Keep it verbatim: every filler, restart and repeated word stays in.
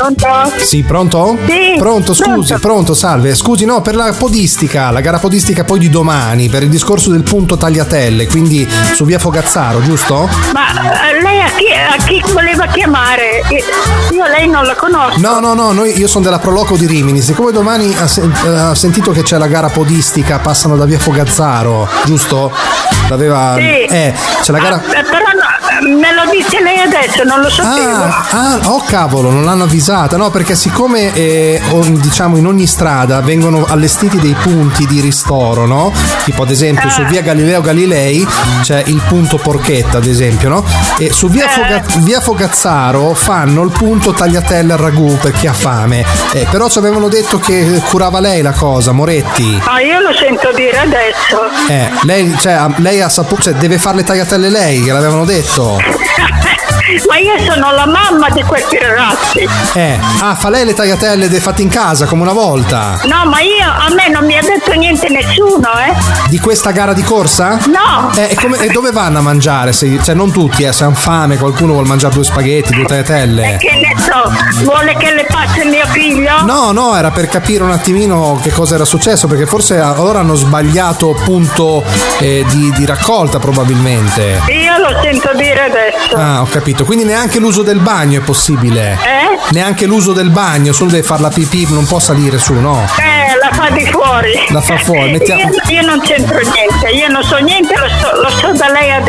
Pronto? Sì, pronto? Sì. Pronto, scusi, pronto. pronto, salve. Scusi, no, per la podistica, la gara podistica poi di domani, per il discorso del punto tagliatelle, quindi su via Fogazzaro, giusto? Ma eh, lei a chi, a chi voleva chiamare? Io lei non la conosco. No, no, no, noi, io sono della Proloco di Rimini. Siccome domani ha, sen- ha sentito che c'è la gara podistica, passano da via Fogazzaro, giusto? L'aveva. Sì. Eh, c'è la gara. Ah, però no, me lo dice lei adesso, non lo sapevo. Ah, ah, oh cavolo, non l'hanno avvisata. No, perché siccome eh, on- diciamo in ogni strada vengono allestiti dei punti di ristoro, no? Tipo ad esempio Ah. su via Galileo Galilei c'è il punto Porchetta, ad esempio, no? E su via, Foga- via Fogazzaro fanno il punto tagliatelle al ragù per chi ha fame. Eh, però ci avevano detto che curava lei la cosa, Moretti. Ah, io lo sento dire adesso. Eh, lei, cioè, lei ha saputo, cioè, deve fare le tagliatelle lei, che l'avevano detto. Ma io sono la mamma di questi ragazzi. Eh, ah, fa lei le tagliatelle de- fatte in casa come una volta? No, ma io, a me non mi ha detto niente nessuno, eh. Di questa gara di corsa? No. Eh, e, come- e dove vanno a mangiare? Se, cioè, non tutti, eh, se hanno fame, qualcuno vuole mangiare due spaghetti, due tagliatelle. E che ne so, vuole che le faccia mio figlio? No, no, era per capire un attimino che cosa era successo, perché forse allora hanno sbagliato punto eh, di, di raccolta probabilmente. Io lo sento dire adesso. Ah, ho capito. Quindi neanche l'uso del bagno è possibile. Eh? Neanche l'uso del bagno, solo deve fare la pipì, non può salire su, no? Eh, la fa di fuori. La fa fuori, mettiamo- Io, io non c'entro niente, io non so niente, lo so, lo so da lei adesso.